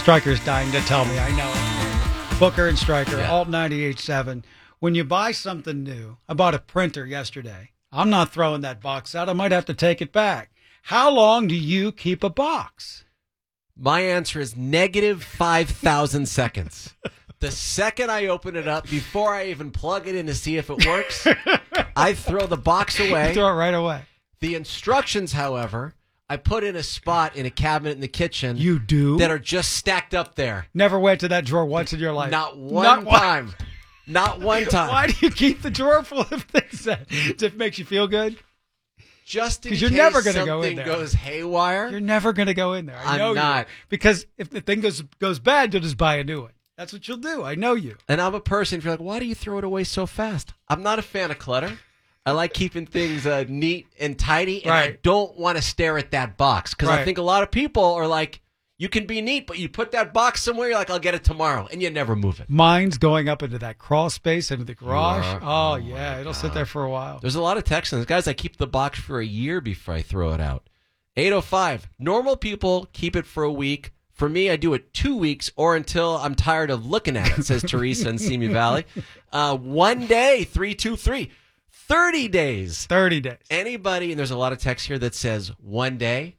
Stryker's dying to tell me. I know it. Booker and Stryker, Alt 98.7. When you buy something new, I bought a printer yesterday. I'm not throwing that box out. I might have to take it back. How long do you keep a box? My answer is negative 5,000 seconds. The second I open it up, before I even plug it in to see if it works, I throw the box away. You throw it right away. The instructions, however, I put in a spot in a cabinet in the kitchen. You do? That are just stacked up there. Never went to that drawer once in your life? Not one time. Not one time. Why do you keep the drawer full of things that it makes you feel good? Just in case you're never gonna go in something there. goes haywire. You're never going to go in there. I know I'm not. You. Because if the thing goes bad, you'll just buy a new one. That's what you'll do. I know you. And I'm a person, if you're like, why do you throw it away so fast? I'm not a fan of clutter. I like keeping things neat and tidy, and I don't want to stare at that box. Because I think a lot of people are like, you can be neat, but you put that box somewhere, you're like, I'll get it tomorrow, and you never move it. Mine's going up into that crawl space, into the garage. Oh yeah, it'll sit there for a while. There's a lot of Texans. Guys, I keep the box for a year before I throw it out. 805. Normal people keep it for a week. For me, I do it 2 weeks or until I'm tired of looking at it, says Teresa in Simi Valley. 1 day, 323. 30 days. 30 days. Anybody, and there's a lot of text here that says 1 day,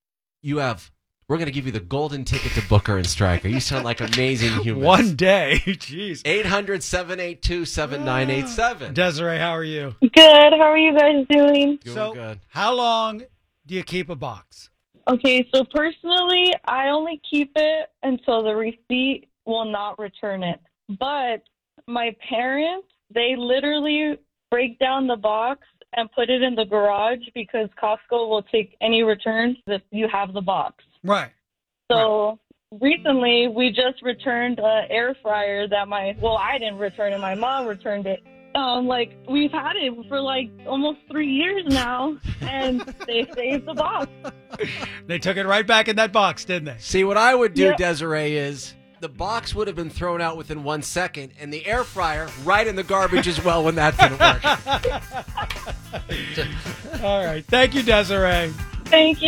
we're going to give you the golden ticket to Booker and Stryker. You sound like amazing humans. 1 day. Jeez. 800-782-7987. Desiree, how are you? Good. How are you guys doing? Doing good. How long do you keep a box? Okay, so personally, I only keep it until the receipt will not return it. But my parents, they literally break down the box and put it in the garage because Costco will take any returns if you have the box. Right. So recently, we just returned an air fryer that I didn't return it. My mom returned it. We've had it for almost 3 years now, and they saved the box. They took it right back in that box, didn't they? See, what I would do, Desiree, is the box would have been thrown out within 1 second, and the air fryer right in the garbage as well when that didn't work. All right. Thank you, Desiree. Thank you.